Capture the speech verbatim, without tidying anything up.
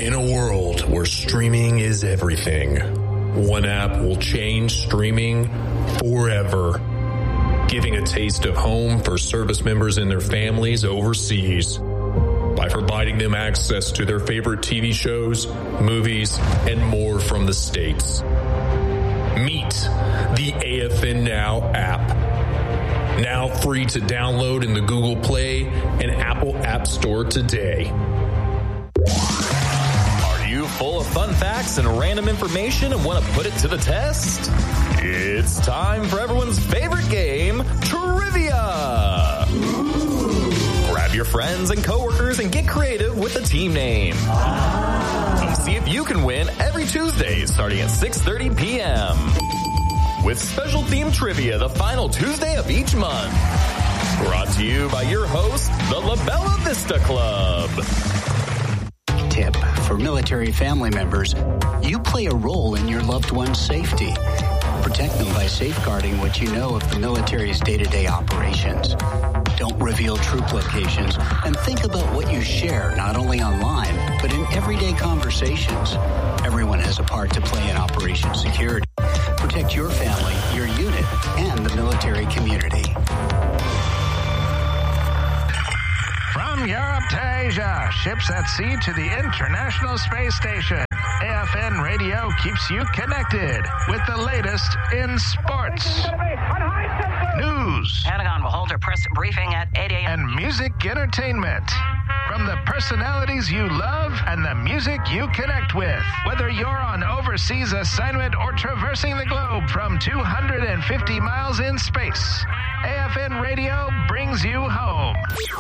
In a world where streaming is everything, one app will change streaming forever, giving a taste of home for service members and their families overseas by providing them access to their favorite T V shows, movies, and more from the States. Meet the A F N Now app. Now free to download in the Google Play and Apple App Store today. Are you full of fun facts and random information and want to put it to the test? It's time for everyone's favorite game, Trivia! Grab your friends and coworkers and get creative with the team name. Come see if you can win every Tuesday starting at six thirty p.m. with special theme trivia the final Tuesday of each month. Brought to you by your host, the La Bella Vista Club. Tip for military family members: you play a role in your loved one's safety. Protect them by safeguarding what you know of the military's day-to-day operations. Don't reveal troop locations, and think about what you share not only online, but in everyday conversations. Everyone has a part to play in Operation Security. Protect your family, your unit, and the military community. From Europe to Asia, ships at sea to the International Space Station, A F N Radio keeps you connected with the latest in sports, news, Pentagon will hold a press briefing at eight a.m. and music entertainment. From the personalities you love and the music you connect with. Whether you're on overseas assignment or traversing the globe from two hundred fifty miles in space, A F N Radio brings you home.